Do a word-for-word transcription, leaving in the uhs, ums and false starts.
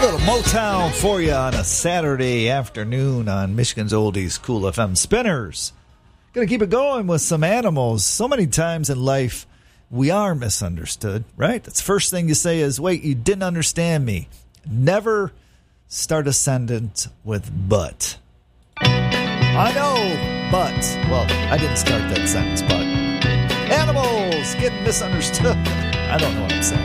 Little Motown for you on a Saturday afternoon on Michigan's Oldies Cool F M Spinners. Gonna keep it going with some animals. So many times in life, we are misunderstood, right? That's the first thing you say is, wait, you didn't understand me. Never start a sentence with but. I know, but. Well, I didn't start that sentence, but. Animals getting misunderstood. I don't know what I'm saying.